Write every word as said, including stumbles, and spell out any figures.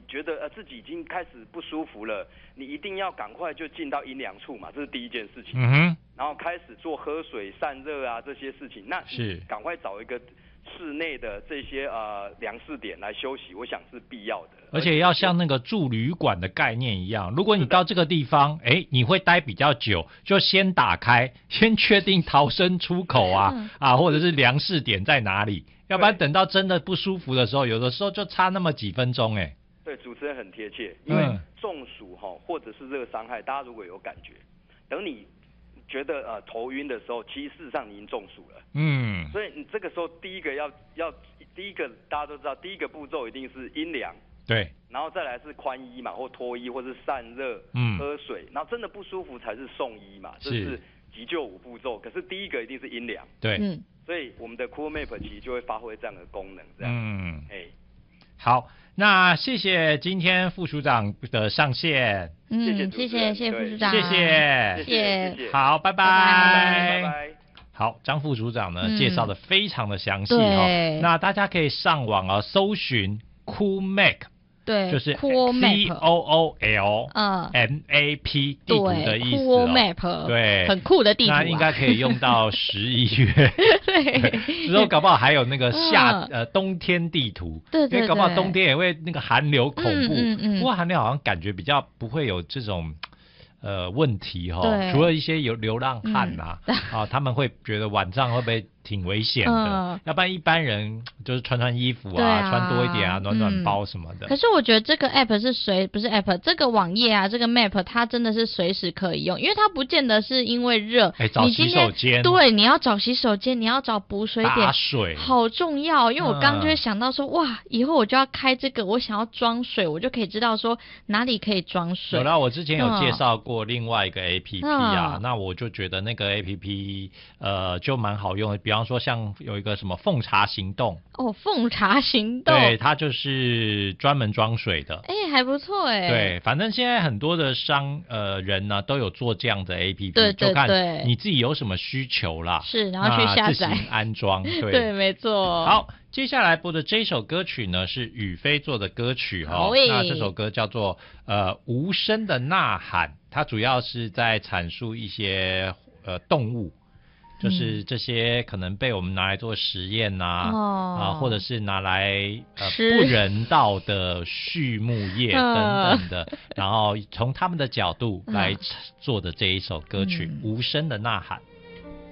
觉得呃自己已经开始不舒服了，你一定要赶快就进到阴凉处嘛，这是第一件事情。 嗯哼， 然后开始做喝水散热啊这些事情，那是赶快找一个室内的这些呃凉室点来休息，我想是必要的。 而且要像那个住旅馆的概念一样，如果你到这个地方，哎，你会待比较久，就先打开，先确定逃生出口啊啊，或者是凉室点在哪里，要不然等到真的不舒服的时候，有的时候就差那么几分钟，哎。 对，主持人很贴切，因为中暑哈或者是热伤害，大家如果有感觉，等你觉得呃头晕的时候，其实事实上你已经中暑了。 嗯， 所以你这个时候第一个要要第一个大家都知道，第一个步骤一定是阴凉。 对， 然后再来是宽衣嘛，或脱衣，或是散热，嗯，喝水，然后真的不舒服才是送医嘛，这是急救五步骤。可是第一个一定是阴凉， 对， 嗯，所以我们的 Cool Map 其实就会发挥这样的功能，这样，嗯，哎， 好，那谢谢今天副署长的上线， 嗯，谢谢谢谢谢副署长， 谢谢谢谢， 好，拜拜， 拜拜。 好，张副署长呢、嗯、介绍的非常的详细哦，那大家可以上网啊搜寻 Cool Map。 对， 就是 Cool C O O L M A P 地图的意思、 哦、Cool Map 对， 很酷的地图、啊， 那应该可以用到十一月，对，之后搞不好还有那个夏、嗯、呃冬天地图， 对对对， 因为搞不好冬天也会那个寒流恐怖， 嗯嗯嗯、 不过寒流好像感觉比较不会有这种。呃，问题哈、哦，除了一些有流浪汉呐、啊，嗯、啊，他们会觉得晚上会不会挺危险的、嗯，要不然一般人就是穿穿衣服啊，啊穿多一点啊，暖暖包什么的、 嗯。可是我觉得这个 app 是随不是 app， 这个网页啊，这个 map 它真的是随时可以用，因为它不见得是因为热， 哎，找洗手间， 对，你要找洗手间，你要找补水点， 打水好重要，因为我刚刚就会想到说，嗯、哇，以后我就要开这个，我想要装水，我就可以知道说哪里可以装水。 有啦，我之前有介绍过另外一个 A P P 啊、嗯，那我就觉得那个 A P P 呃就蛮好用的，比方说像有一个什么奉茶行动哦，奉茶行动， 对，它就是专门装水的， 哎、欸，还不错哎、欸， 对，反正现在很多的商呃人呢都有做这样的 A P P， 对对对， 就看你自己有什么需求啦， 是，然后去下载自行安装，对对，没错。 好，接下来播的这首歌曲呢是宇飞做的歌曲哈、哦，那这首歌叫做呃无声的呐喊，它主要是在阐述一些呃动物。就是这些可能被我们拿来做实验呐、啊，哦、啊，或者是拿来呃不人道的畜牧业等等的，然后从他们的角度来做的这一首歌曲《无声的呐喊》。